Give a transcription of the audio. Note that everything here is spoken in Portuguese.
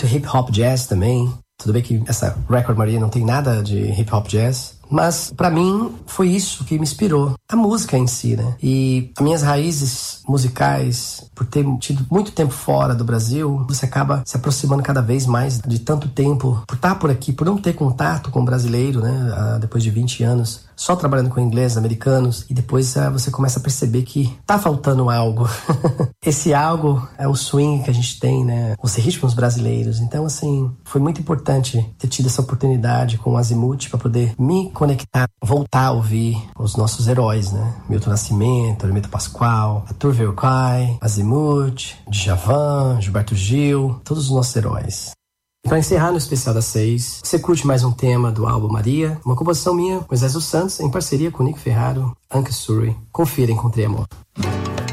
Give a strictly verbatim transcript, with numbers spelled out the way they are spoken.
muito hip hop jazz também. Tudo bem que essa Record Maria não tem nada de hip hop jazz, mas pra mim foi isso que me inspirou, a música em si, né? E as minhas raízes musicais, por ter tido muito tempo fora do Brasil, você acaba se aproximando cada vez mais de tanto tempo, por estar por aqui, por não ter contato com o brasileiro, né? Depois de vinte anos, só trabalhando com ingleses, americanos, e depois uh, você começa a perceber que tá faltando algo. Esse algo é o swing que a gente tem, né? Os ritmos brasileiros. Então, assim, foi muito importante ter tido essa oportunidade com o Azimuth para poder me conectar, voltar a ouvir os nossos heróis, né? Milton Nascimento, Hermeto Pascoal, Arthur Verocai, Azimuth, Djavan, Gilberto Gil, todos os nossos heróis. Para encerrar no especial das seis, você curte mais um tema do álbum Maria, uma composição minha, Moisés dos Santos, em parceria com Nick Ferraro, Anca Surrey. Confira, Encontrei Amor.